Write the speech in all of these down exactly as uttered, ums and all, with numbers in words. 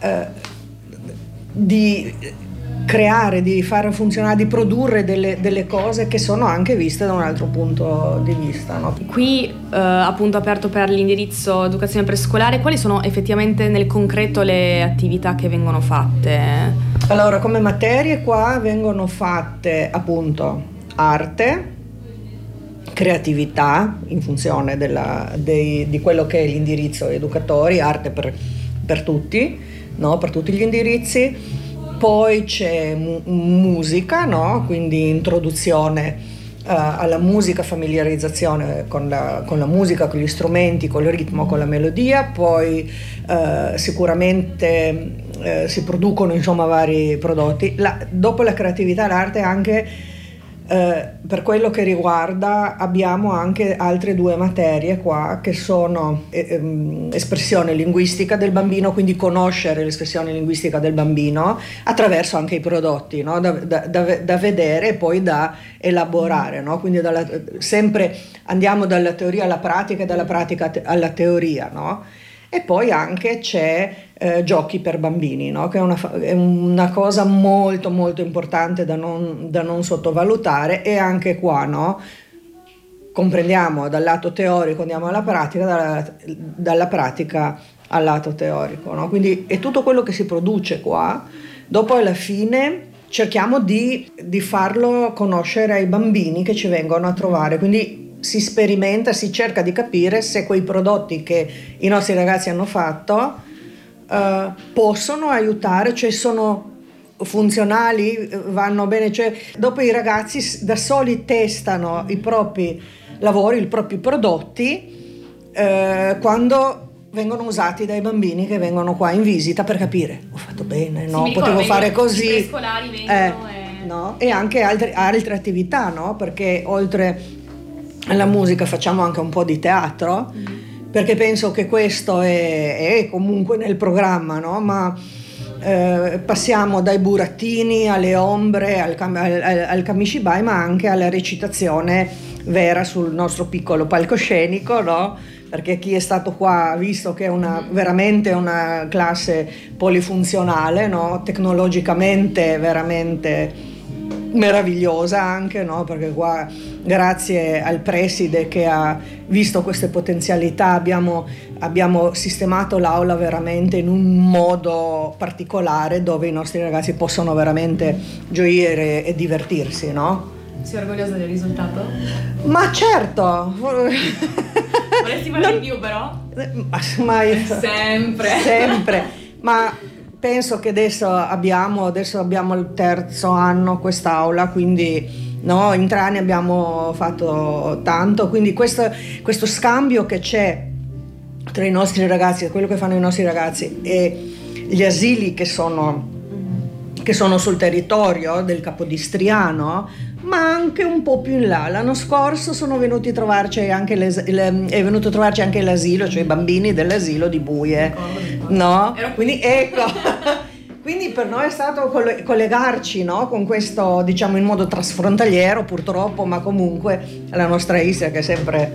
eh, di creare, di fare funzionare, di produrre delle, delle cose che sono anche viste da un altro punto di vista, no? Qui eh, appunto aperto per l'indirizzo educazione prescolare, quali sono effettivamente nel concreto le attività che vengono fatte? Allora, come materie qua vengono fatte appunto arte, creatività in funzione della, dei, di quello che è l'indirizzo educatori, arte per, per tutti, no? Per tutti gli indirizzi. Poi c'è mu- musica, no? Quindi introduzione uh, alla musica, familiarizzazione con la, con la musica, con gli strumenti, con il ritmo, con la melodia. Poi uh, sicuramente uh, si producono insomma vari prodotti. La, dopo la creatività e l'arte anche Uh, per quello che riguarda abbiamo anche altre due materie qua che sono eh, um, espressione linguistica del bambino, quindi conoscere l'espressione linguistica del bambino attraverso anche i prodotti, no? da, da, da, da vedere e poi da elaborare, no? Quindi dalla, sempre andiamo dalla teoria alla pratica e dalla pratica te- alla teoria, no? E poi anche c'è eh, giochi per bambini, no? Che è una, è una cosa molto molto importante da non, da non sottovalutare, e anche qua, no? Comprendiamo dal lato teorico, andiamo alla pratica, dalla, dalla pratica al lato teorico, no? Quindi è tutto quello che si produce qua, dopo alla fine cerchiamo di, di farlo conoscere ai bambini che ci vengono a trovare, quindi si sperimenta, si cerca di capire se quei prodotti che i nostri ragazzi hanno fatto uh, possono aiutare, cioè sono funzionali, vanno bene, cioè dopo i ragazzi da soli testano i propri lavori, i propri prodotti uh, quando vengono usati dai bambini che vengono qua in visita per capire, ho fatto bene, no? Sì, Potevo fare così. I prescolari vengono eh, e... no? E anche altre, altre attività, no? Perché oltre alla musica facciamo anche un po' di teatro, mm. perché penso che questo è, è comunque nel programma, no? Ma eh, passiamo dai burattini alle ombre, al, al, al kamishibai, ma anche alla recitazione vera sul nostro piccolo palcoscenico, no? Perché chi è stato qua ha visto che è una, veramente una classe polifunzionale, no? Tecnologicamente veramente meravigliosa anche, no? Perché qua grazie al preside che ha visto queste potenzialità abbiamo, abbiamo sistemato l'aula veramente in un modo particolare dove i nostri ragazzi possono veramente gioire e divertirsi, no? Sei orgogliosa del risultato? Ma certo! Vorresti fare non... di più però? Ma, mai... Sempre! Sempre! Ma penso che adesso abbiamo, adesso abbiamo il terzo anno quest'aula, quindi no, in tre anni abbiamo fatto tanto, quindi questo, questo scambio che c'è tra i nostri ragazzi, quello che fanno i nostri ragazzi e gli asili che sono, che sono sul territorio del Capodistriano, ma anche un po' più in là. L'anno scorso sono venuti a trovarci anche le, le, è venuto a trovarci anche l'asilo, cioè i bambini dell'asilo di Buie, no? Quindi ecco, quindi per noi è stato collegarci, no? Con questo, diciamo, in modo trasfrontaliero purtroppo, ma comunque la nostra Istria che è sempre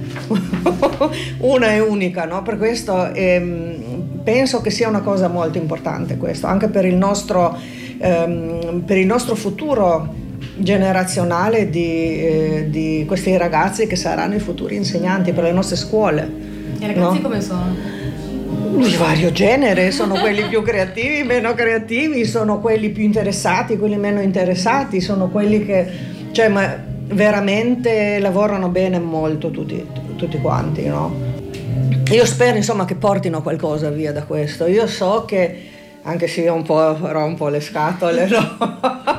una e unica, no? Per questo ehm, penso che sia una cosa molto importante questo, anche per il nostro, ehm, per il nostro futuro generazionale di, eh, di questi ragazzi che saranno i futuri insegnanti per le nostre scuole. I ragazzi, no? Come sono? Di vario genere, sono quelli più creativi, meno creativi, sono quelli più interessati, quelli meno interessati, sono quelli che, cioè, ma veramente lavorano bene molto tutti, tutti quanti, no? Io spero insomma che portino qualcosa via da questo. Io so che anche se io un po' rompo le scatole, no?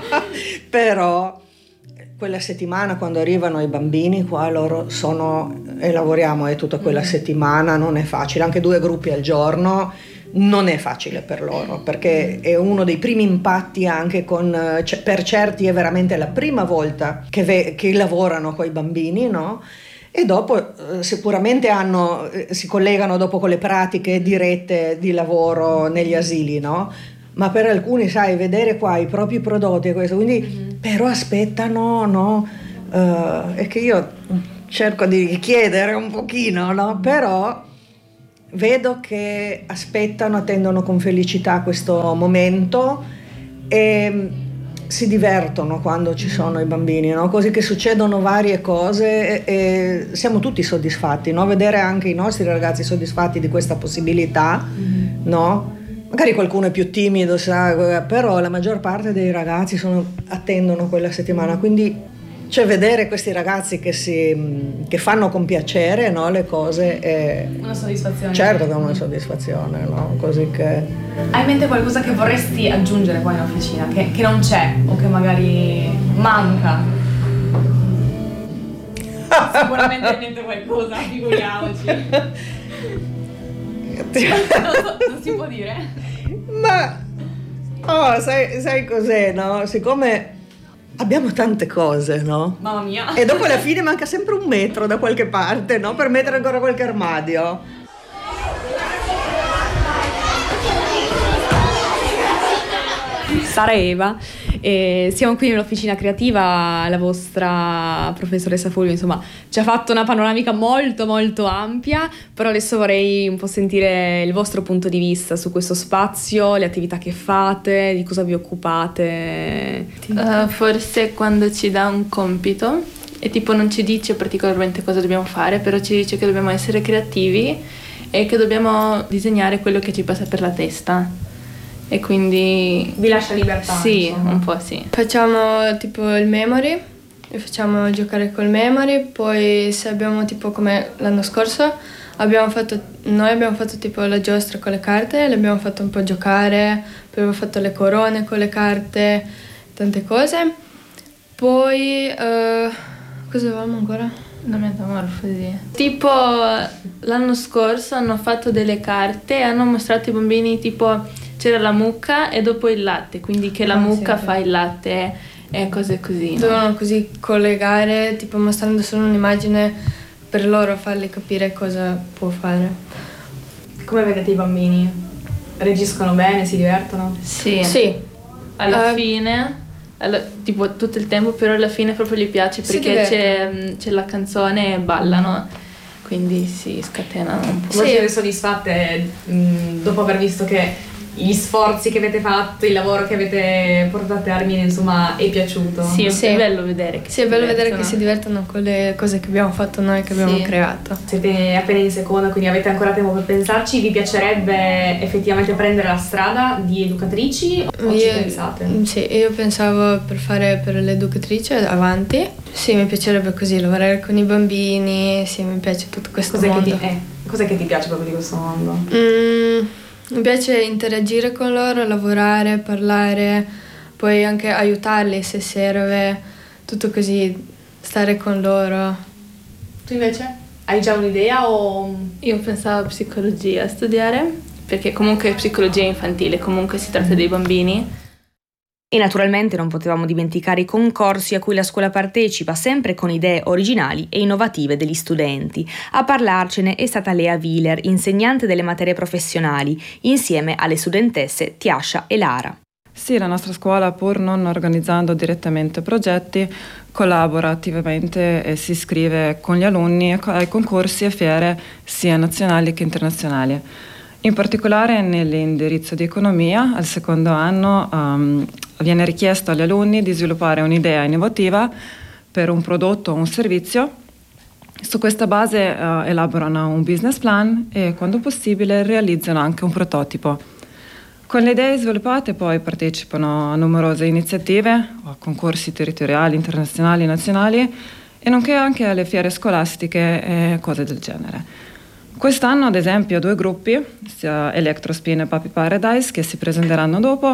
Però quella settimana quando arrivano i bambini qua loro sono e lavoriamo e tutta quella settimana non è facile, anche due gruppi al giorno non è facile per loro, perché è uno dei primi impatti anche con, per certi è veramente la prima volta che, ve, che lavorano con i bambini, no? E dopo eh, sicuramente hanno, eh, si collegano dopo con le pratiche dirette di lavoro negli asili, no? Ma per alcuni, sai, vedere qua i propri prodotti e questo, quindi mm-hmm. però aspettano, no? Uh, è che io cerco di chiedere un pochino, no? Però vedo che aspettano, attendono con felicità questo momento e si divertono quando ci sono i bambini, no? Così che succedono varie cose e, e siamo tutti soddisfatti, no? Vedere anche i nostri ragazzi soddisfatti di questa possibilità, mm-hmm. no? Magari qualcuno è più timido, sa, però la maggior parte dei ragazzi sono, attendono quella settimana, quindi cioè vedere questi ragazzi che, si, che fanno con piacere, no, le cose è una soddisfazione. Certo che è una soddisfazione, no? Così che... Hai in mente qualcosa che vorresti aggiungere qua in officina, che, che non c'è o che magari manca? Sicuramente hai in mente qualcosa, figuriamoci. non, so, non si può dire? Ma oh, sai, sai cos'è, no? Siccome abbiamo tante cose, no? Mamma mia. E dopo alla fine manca sempre un metro da qualche parte, no? Per mettere ancora qualche armadio. Sara e Eva, e siamo qui nell'officina creativa, la vostra professoressa Fulvio insomma ci ha fatto una panoramica molto molto ampia, però adesso vorrei un po' sentire il vostro punto di vista su questo spazio, le attività che fate, di cosa vi occupate. Uh, forse quando ci dà un compito e tipo non ci dice particolarmente cosa dobbiamo fare, però ci dice che dobbiamo essere creativi e che dobbiamo disegnare quello che ci passa per la testa. E quindi vi lascia libertà. Sì, insomma. un po' sì. Facciamo tipo il memory, facciamo giocare col memory, poi se abbiamo tipo come l'anno scorso abbiamo fatto, noi abbiamo fatto tipo la giostra con le carte, le abbiamo fatto un po' giocare, poi abbiamo fatto le corone con le carte, tante cose. Poi uh, cosa avevamo ancora? La metamorfosi. Tipo l'anno scorso hanno fatto delle carte e hanno mostrato ai bambini tipo c'era la mucca e dopo il latte, quindi che la ah, mucca sì, fa il latte e cose così. Dovevano no? così collegare, tipo mostrando solo un'immagine per loro, farli capire cosa può fare. Come vedete i bambini? Reagiscono bene, si divertono? Sì. Sì. Alla uh, fine, alla, tipo tutto il tempo, però alla fine proprio gli piace perché c'è, c'è la canzone e ballano. Quindi si scatenano un po'. Voi siete soddisfatte mh, dopo aver visto che gli sforzi che avete fatto, il lavoro che avete portato a termine, insomma, è piaciuto? Sì, sì. È bello vedere che sì, è bello vedere che si divertono con le cose che abbiamo fatto noi, che abbiamo sì. creato. Siete appena in seconda, quindi avete ancora tempo per pensarci. Vi piacerebbe effettivamente prendere la strada di educatrici o io, ci pensate? Sì, io pensavo per fare per l'educatrice avanti. Sì, mi piacerebbe così, lavorare con i bambini, sì, mi piace tutto questo cos'è mondo. Che ti, eh, cos'è che ti piace proprio di questo mondo? Mm, mi piace interagire con loro, lavorare, parlare, poi anche aiutarli se serve, tutto così, stare con loro. Tu invece? Hai già un'idea o... Io pensavo a psicologia, studiare, perché comunque è psicologia infantile, comunque si tratta dei bambini. E naturalmente non potevamo dimenticare i concorsi a cui la scuola partecipa, sempre con idee originali e innovative degli studenti. A parlarcene è stata Lea Wieler, insegnante delle materie professionali, insieme alle studentesse Tiasha e Lara. Sì, la nostra scuola, pur non organizzando direttamente progetti, collabora attivamente e si iscrive con gli alunni ai concorsi e fiere sia nazionali che internazionali. In particolare nell'indirizzo di economia, al secondo anno, um, viene richiesto agli alunni di sviluppare un'idea innovativa per un prodotto o un servizio. Su questa base uh, elaborano un business plan e, quando possibile, realizzano anche un prototipo. Con le idee sviluppate poi partecipano a numerose iniziative, a concorsi territoriali, internazionali, nazionali e nonché anche alle fiere scolastiche e cose del genere. Quest'anno, ad esempio, due gruppi, sia Electrospin e Puppy Paradise, che si presenteranno dopo,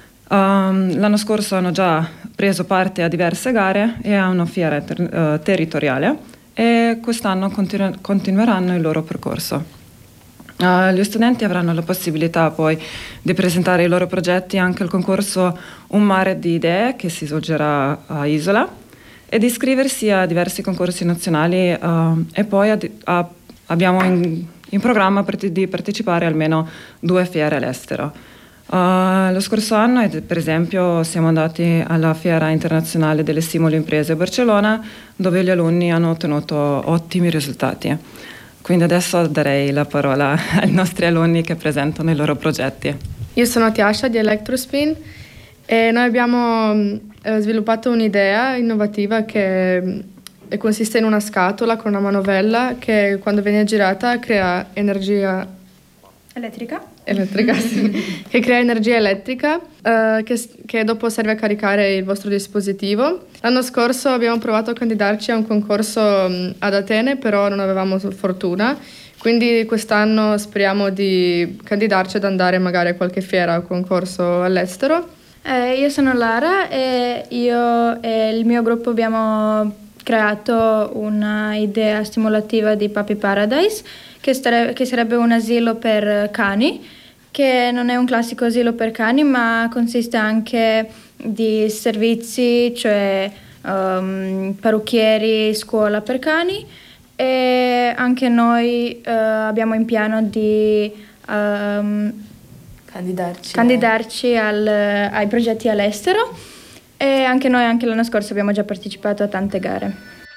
um, l'anno scorso hanno già preso parte a diverse gare e a una fiera ter- uh, territoriale e quest'anno continu- continueranno il loro percorso. Uh, gli studenti avranno la possibilità poi di presentare i loro progetti anche al concorso Un mare di idee che si svolgerà a Isola e di iscriversi a diversi concorsi nazionali uh, e poi a, a abbiamo in, in programma per, di partecipare a almeno due fiere all'estero. Uh, lo scorso anno, per esempio, siamo andati alla Fiera Internazionale delle Stimolo Imprese a Barcellona, dove gli alunni hanno ottenuto ottimi risultati. Quindi adesso darei la parola ai nostri alunni che presentano i loro progetti. Io sono Tiasha di Electrospin e noi abbiamo eh, sviluppato un'idea innovativa che eh, consiste in una scatola con una manovella che quando viene girata crea energia Elettrica? elettrica, sì, che crea energia elettrica eh, che, che dopo serve a caricare il vostro dispositivo. L'anno scorso abbiamo provato a candidarci a un concorso mh, ad Atene, però non avevamo fortuna, quindi quest'anno speriamo di candidarci ad andare magari a qualche fiera o concorso all'estero. Eh, io sono Lara e io e il mio gruppo abbiamo creato una idea stimolativa di Puppy Paradise, che, stare, che sarebbe un asilo per cani, che non è un classico asilo per cani, ma consiste anche di servizi, cioè um, parrucchieri, scuola per cani, e anche noi uh, abbiamo in piano di um, Candidarci. candidarci al, ai progetti all'estero, e anche noi anche l'anno scorso abbiamo già partecipato a tante gare.